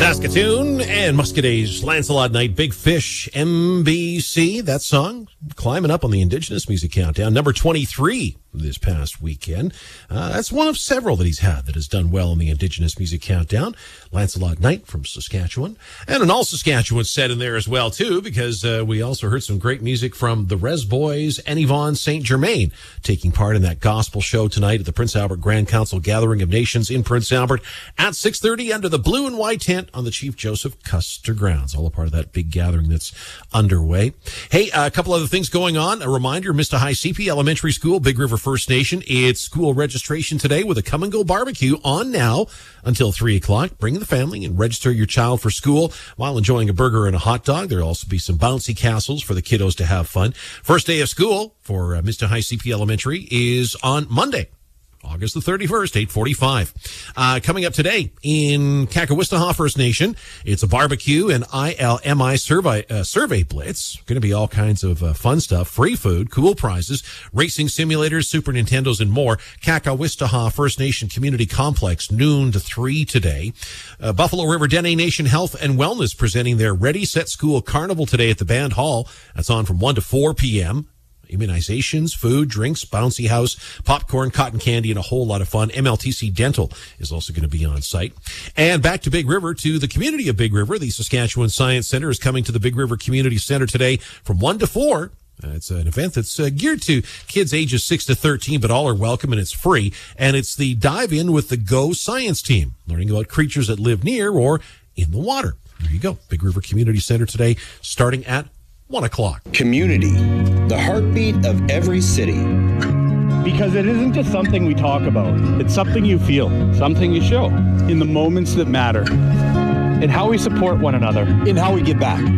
Saskatoon and Muscatay's Lancelot Knight, Big Fish, MBC. That song climbing up on the Indigenous Music Countdown. Number 23 this past weekend. That's one of several that he's had that has done well in the Indigenous Music Countdown. Lancelot Knight from Saskatchewan. And an all Saskatchewan set in there as well, too, because we also heard some great music from the Res Boys and Yvonne St. Germain taking part in that gospel show tonight at the Prince Albert Grand Council Gathering of Nations in Prince Albert at 6:30 under the blue and white tent on the Chief Joseph Custer grounds. All a part of that big gathering that's underway. Hey, a couple other things going on. A reminder, Mr. High CP Elementary School, Big River First Nation. It's school registration today with a come and go barbecue on now until 3 o'clock. Bring the family and register your child for school while enjoying a burger and a hot dog. There'll also be some bouncy castles for the kiddos to have fun. First day of school for Mr. High CP Elementary is on Monday, August the 31st, 8:45. Coming up today in Kakawistaha First Nation, it's a barbecue and ILMI survey blitz. Going to be all kinds of fun stuff, free food, cool prizes, racing simulators, Super Nintendos, and more. Kakawistaha First Nation Community Complex, noon to 3 today. Buffalo River Dene Nation Health and Wellness presenting their Ready, Set, School Carnival today at the Band Hall. That's on from 1 to 4 p.m. Immunizations, food, drinks, bouncy house, popcorn, cotton candy, and a whole lot of fun. MLTC Dental is also going to be on site. And back to Big River, to the community of Big River. The Saskatchewan Science Center is coming to the Big River Community Center today from 1 to 4. It's an event that's geared to kids ages 6 to 13, but all are welcome and it's free. And it's the dive in with the Go Science team, learning about creatures that live near or in the water. There you go. Big River Community Center today, starting at 1 o'clock. Community, the heartbeat of every city. Because it isn't just something we talk about. It's something you feel, something you show in the moments that matter, in how we support one another, In how we give back.